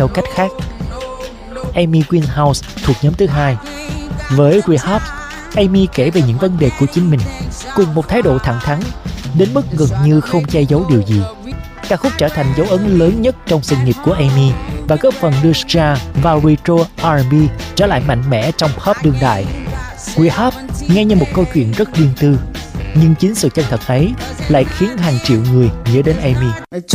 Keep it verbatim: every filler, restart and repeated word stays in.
theo cách khác. Amy Winehouse thuộc nhóm thứ hai. Với Rehab, Amy kể về những vấn đề của chính mình cùng một thái độ thẳng thắn đến mức gần như không che giấu điều gì. Ca khúc trở thành dấu ấn lớn nhất trong sự nghiệp của Amy và góp phần đưa ska và retro R and B trở lại mạnh mẽ trong pop đương đại. Rehab nghe như một câu chuyện rất riêng tư, nhưng chính sự chân thật ấy lại khiến hàng triệu người nhớ đến Amy.